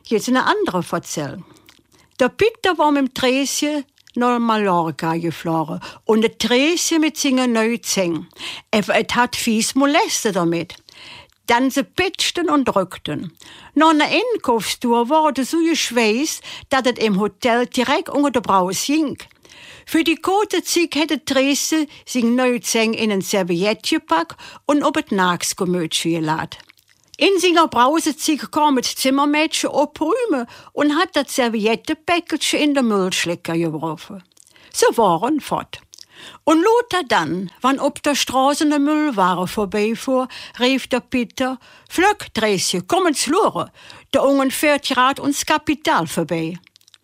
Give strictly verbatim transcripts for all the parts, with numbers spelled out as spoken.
Jetzt eine andere erzählen. Der Peter war mit dem Träschen nach Mallorca geflogen und der Träschen mit seinen neuen Zähnen. Aber es hat fies molestet damit. Dann sie pitchten und drückten. Nach einer Einkaufstour war es so geschweißt, dass es im Hotel direkt unter der Braus ging. Für die gute Zeit hätte Träschen seine neue Zähne in ein Serviette gepackt und auf das Nagsgemütchen geladen. In seiner Brausezig kam das Zimmermädchen abräumen und hat das Serviettenpäckchen in den Müllschlicker geworfen. Sie waren fort. Und Lothar dann, wann ob der Straße eine Müllware vorbeifuhr, rief der Peter, Flöck, Träschen, komm ins Lore, der Ungen fährt gerade uns Kapital vorbei.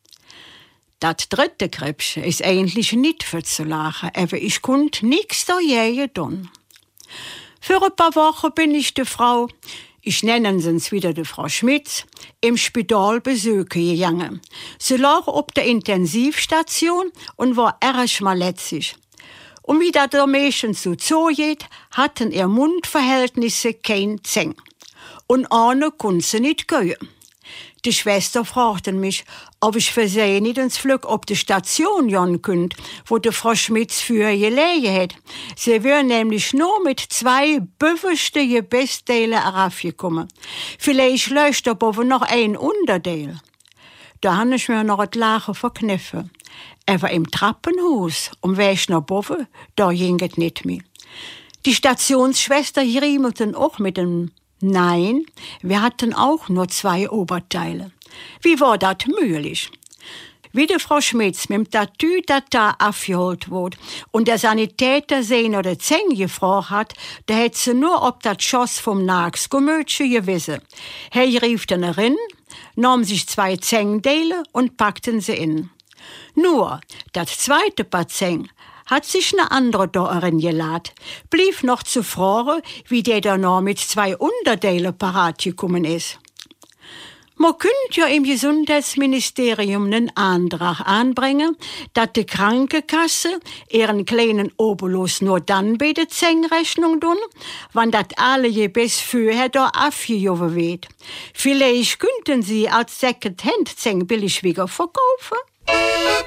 Das dritte Krebschen ist eigentlich nicht für zu lachen, aber ich konnte nichts da je tun. Für ein paar Wochen bin ich die Frau, ich nenne sie wieder die Frau Schmitz, im Spital besuchen gegangen. Sie lag auf der Intensivstation und war erg malletzig. Und wie das der Mädchen so zugeht, hatten ihr Mundverhältnisse kein Zähne. Und eine konnte sie nicht gehen. Die Schwester fragte mich, ob ich für sie nicht ins Flug auf die Station gehen könnte, wo die Frau Schmitz für gelegen hat. Sie wäre nämlich nur mit zwei büffelsten Gebässteilen heraufgekommen. Vielleicht löscht aber noch ein Unterteil. Da habe ich mir noch das Lachen verkniffen. Aber im Treppenhaus, um Weg nach oben, da ging es nicht mehr. Die Stationsschwester riemelten auch mit dem Nein, wir hatten auch nur zwei Oberteile. Wie war das möglich? Wie die Frau Schmitz mit dem Tattoo da abgeholt wurde und der Sanitäter sie nach der Zähne gefragt hat, da hätte sie nur ob das Schoss vom Nagsgemütchen gewissen. Er rief dann rein, nahm sich zwei Zähnteile und packten sie in. Nur, das zweite Paar Zähne hat sich eine andere darin geladen, blieb noch zu fragen, wie der da noch mit zwei Unterteilen parat gekommen ist. Man könnte ja im Gesundheitsministerium einen Antrag anbringen, dass die Krankenkasse ihren kleinen Obolus nur dann bei der Zähnrechnung tun, wenn das alle je bis vorher da abgejoven wird. Vielleicht könnten sie als Second-Hand-Zähne billig wieder verkaufen.